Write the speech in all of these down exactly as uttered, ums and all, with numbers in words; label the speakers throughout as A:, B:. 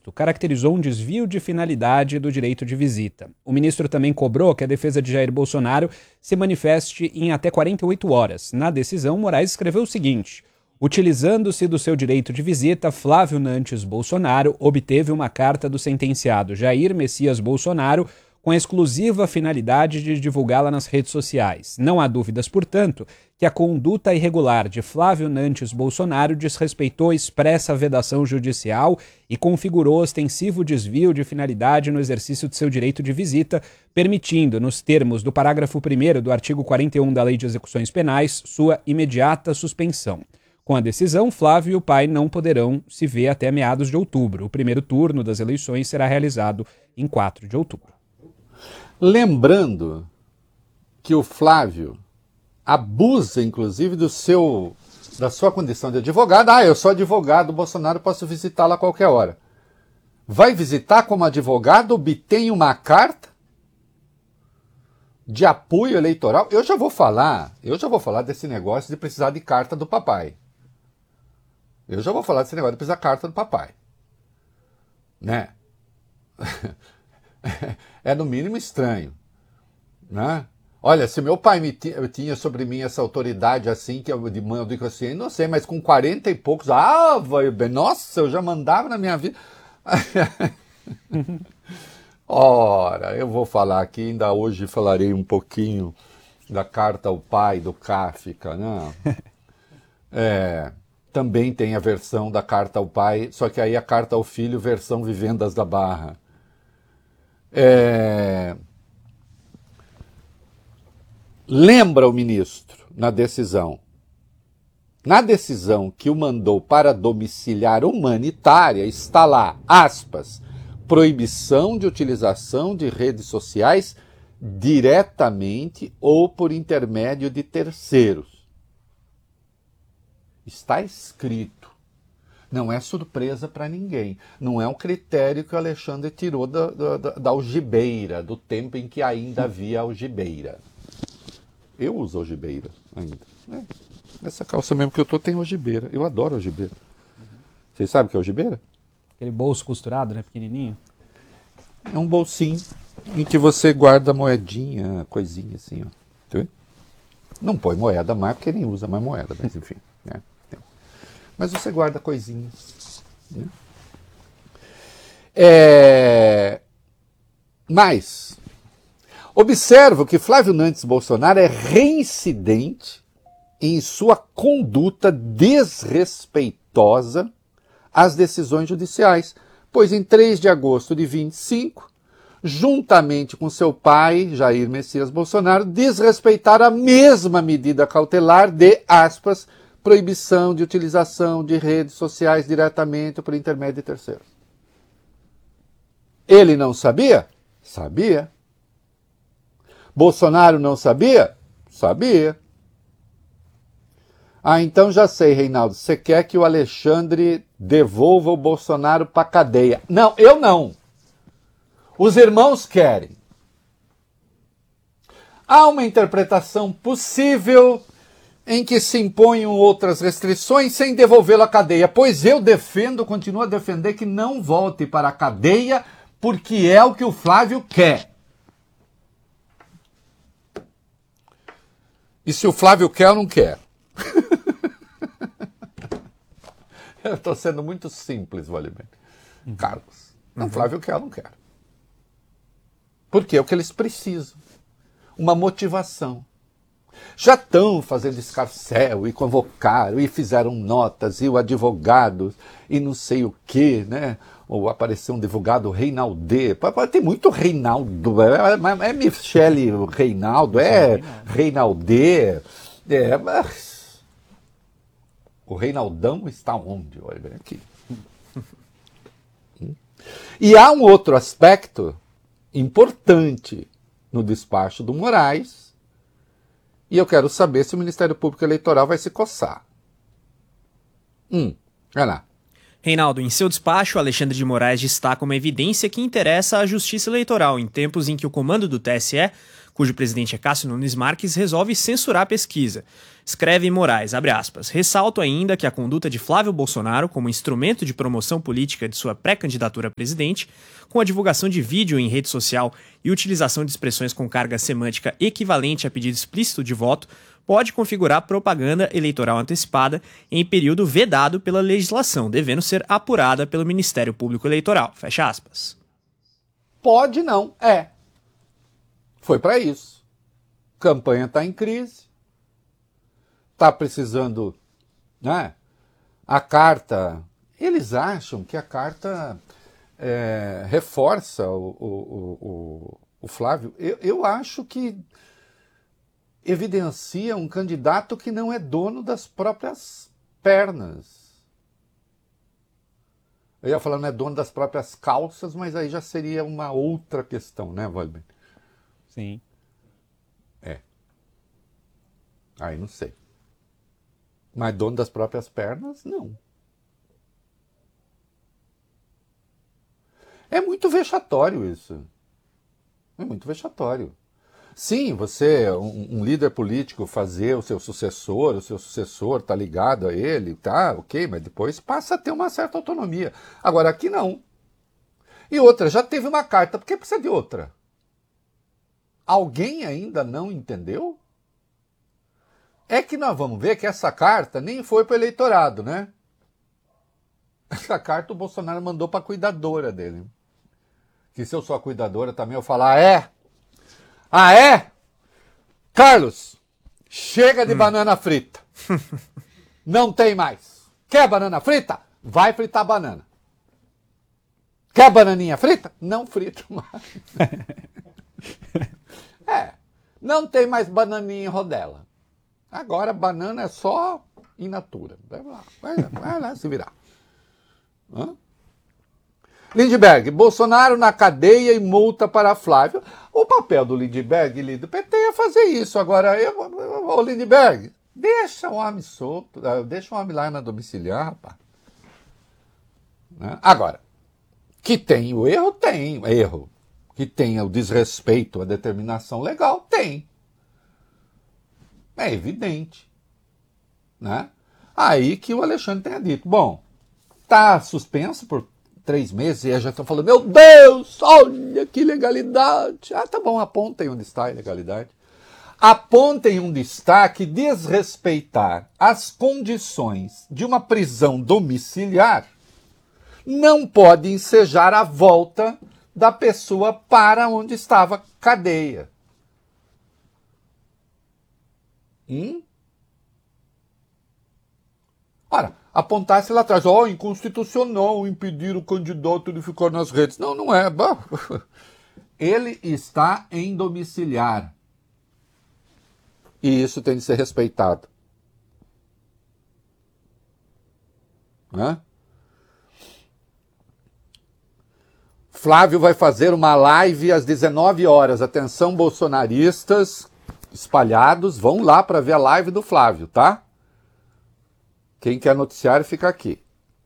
A: texto, caracterizou um desvio de finalidade do direito de visita. O ministro também cobrou que a defesa de Jair Bolsonaro se manifeste em até quarenta e oito horas. Na decisão, Moraes escreveu o seguinte: utilizando-se do seu direito de visita, Flávio Nantes Bolsonaro obteve uma carta do sentenciado Jair Messias Bolsonaro com a exclusiva finalidade de divulgá-la nas redes sociais. Não há dúvidas, portanto, que a conduta irregular de Flávio Nantes Bolsonaro desrespeitou expressa vedação judicial e configurou ostensivo desvio de finalidade no exercício de seu direito de visita, permitindo, nos termos do parágrafo primeiro do artigo quarenta e um da Lei de Execuções Penais, sua imediata suspensão. Com a decisão, Flávio e o pai não poderão se ver até meados de outubro. O primeiro turno das eleições será realizado em quatro de outubro.
B: Lembrando que o Flávio abusa, inclusive, do seu, da sua condição de advogado. Ah, eu sou advogado, Bolsonaro, posso visitá-lo a qualquer hora. Vai visitar como advogado, obtém uma carta de apoio eleitoral. Eu já vou falar, eu já vou falar desse negócio de precisar de carta do papai. Eu já vou falar desse negócio de precisar de carta do papai. Né? É no mínimo estranho, né? Olha, se meu pai me t- tinha sobre mim essa autoridade assim, que eu de mando que assim, não sei, mas com quarenta e poucos, ah, vai bem, nossa, eu já mandava na minha vida. Ora, eu vou falar aqui, ainda hoje falarei um pouquinho da carta ao pai do Kafka, né? É, também tem a versão da carta ao pai, só que aí a carta ao filho, versão Vivendas da Barra. É... Lembra o ministro, na decisão, na decisão que o mandou para domiciliar humanitária, está lá, aspas, proibição de utilização de redes sociais diretamente ou por intermédio de terceiros. Está escrito. Não é surpresa para ninguém. Não é um critério que o Alexandre tirou da, da, da algibeira, do tempo em que ainda havia algibeira. Eu uso algibeira ainda. É. Essa calça mesmo que eu tô tem algibeira. Eu adoro algibeira. Vocês sabem o que é algibeira?
A: Aquele bolso costurado, né, pequenininho?
B: É um bolsinho em que você guarda moedinha, coisinha assim, ó. Tá vendo? Não põe moeda mais porque nem usa mais moeda, mas enfim, né? Mas você guarda coisinhas. Né? É... Mas, observo que Flávio Nantes Bolsonaro é reincidente em sua conduta desrespeitosa às decisões judiciais, pois em três de agosto de vinte e cinco, juntamente com seu pai, Jair Messias Bolsonaro, desrespeitaram a mesma medida cautelar de, aspas, proibição de utilização de redes sociais diretamente por intermédio de terceiros. Ele não sabia? Sabia. Bolsonaro não sabia? Sabia. Ah, então já sei, Reinaldo. Você quer que o Alexandre devolva o Bolsonaro para a cadeia? Não, eu não. Os irmãos querem. Há uma interpretação possível em que se imponham outras restrições sem devolvê-lo à cadeia. Pois eu defendo, continuo a defender que não volte para a cadeia, porque é o que o Flávio quer. E se o Flávio quer, eu não quero. Eu estou sendo muito simples, Valimento. Uhum. Carlos, uhum. O Flávio quer, eu não quero. Porque é o que eles precisam. Uma motivação. Já estão fazendo escarcéu e convocaram e fizeram notas e o advogado e não sei o que, né? Ou apareceu um advogado Reinaldê. Tem muito Reinaldo. É, é Michele Reinaldo, é Reinaldê. É, mas o Reinaldão está onde? Olha aqui. E há um outro aspecto importante no despacho do Moraes. E eu quero saber se o Ministério Público Eleitoral vai se coçar. Hum, vai lá.
C: Reinaldo, em seu despacho, Alexandre de Moraes destaca uma evidência que interessa à Justiça Eleitoral em tempos em que o comando do T S E cujo presidente é Cássio Nunes Marques, resolve censurar a pesquisa. Escreve Moraes, abre aspas, ressalto ainda que a conduta de Flávio Bolsonaro como instrumento de promoção política de sua pré-candidatura a presidente, com a divulgação de vídeo em rede social e utilização de expressões com carga semântica equivalente a pedido explícito de voto, pode configurar propaganda eleitoral antecipada em período vedado pela legislação, devendo ser apurada pelo Ministério Público Eleitoral. Fecha aspas.
B: Pode não, é. Foi para isso. Campanha está em crise. Está precisando, né? A carta... Eles acham que a carta é, reforça o, o, o, o Flávio. Eu, eu acho que evidencia um candidato que não é dono das próprias pernas. Eu ia falar não é dono das próprias calças, mas aí já seria uma outra questão, né, Waldman?
A: Sim.
B: É. Aí não sei. Mas dono das próprias pernas, não. É muito vexatório isso. É muito vexatório. Sim, você, um, um líder político, fazer o seu sucessor, o seu sucessor tá ligado a ele, tá, ok, mas depois passa a ter uma certa autonomia. Agora aqui não. E outra, já teve uma carta, por que precisa de outra? Alguém ainda não entendeu? É que nós vamos ver que essa carta nem foi para o eleitorado, né? Essa carta o Bolsonaro mandou para a cuidadora dele. Que se eu sou a cuidadora também eu falar, ah, é? Ah, é? Carlos, chega de hum. banana frita. Não tem mais. Quer banana frita? Vai fritar banana. Quer bananinha frita? Não frito mais. É, não tem mais bananinha em rodela. Agora banana é só in natura. Vai lá, vai lá, vai lá se virar. Hã? Lindbergh, Bolsonaro na cadeia e multa para Flávio. O papel do Lindbergh e do P T é fazer isso. Agora, eu, ô Lindbergh, deixa o homem solto, deixa o homem lá na domiciliar, rapaz. Né? Agora, que tem o erro, tem erro. Que tenha o desrespeito à determinação legal, tem. É evidente. Né? Aí que o Alexandre tenha dito, bom, está suspenso por três meses, e já estão falando, meu Deus, olha que ilegalidade. Ah, tá bom, apontem onde está a ilegalidade. Apontem onde está que desrespeitar as condições de uma prisão domiciliar não pode ensejar a volta da pessoa para onde estava cadeia. Hum? Ora, apontasse lá atrás, ó, oh, inconstitucional impedir o candidato de ficar nas redes. Não, não é. Ele está em domiciliar. E isso tem de ser respeitado. Né? Flávio vai fazer uma live às dezenove horas. Atenção, bolsonaristas espalhados, vão lá para ver a live do Flávio, tá? Quem quer noticiário, fica aqui.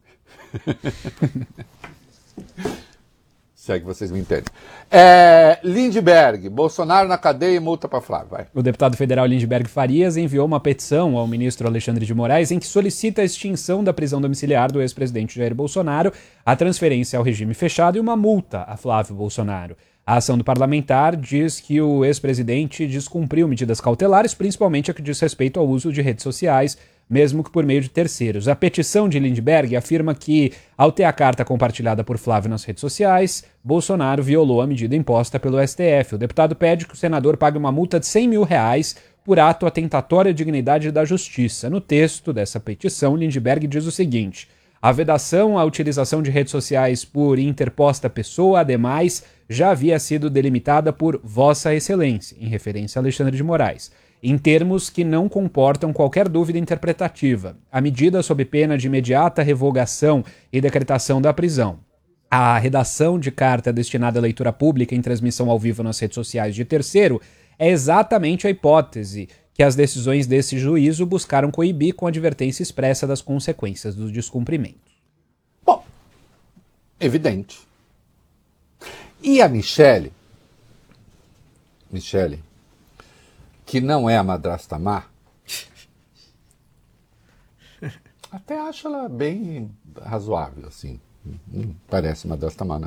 B: Se é que vocês me entendem. É, Lindbergh, Bolsonaro na cadeia e multa para Flávio. Vai.
A: O deputado federal Lindbergh Farias enviou uma petição ao ministro Alexandre de Moraes em que solicita a extinção da prisão domiciliar do ex-presidente Jair Bolsonaro, a transferência ao regime fechado e uma multa a Flávio Bolsonaro. A ação do parlamentar diz que o ex-presidente descumpriu medidas cautelares, principalmente a que diz respeito ao uso de redes sociais, mesmo que por meio de terceiros. A petição de Lindbergh afirma que, ao ter a carta compartilhada por Flávio nas redes sociais, Bolsonaro violou a medida imposta pelo S T F. O deputado pede que o senador pague uma multa de cem mil reais por ato atentatório à dignidade da justiça. No texto dessa petição, Lindbergh diz o seguinte: a vedação à utilização de redes sociais por interposta pessoa, ademais, já havia sido delimitada por Vossa Excelência, em referência a Alexandre de Moraes, em termos que não comportam qualquer dúvida interpretativa. A medida sob pena de imediata revogação e decretação da prisão. A redação de carta destinada à leitura pública em transmissão ao vivo nas redes sociais de terceiro é exatamente a hipótese que as decisões desse juízo buscaram coibir com advertência expressa das consequências do descumprimento.
B: Bom, evidente. E a Michele? Michele, que não é a madrasta má, até acho ela bem razoável, assim. Não parece madrasta má, não.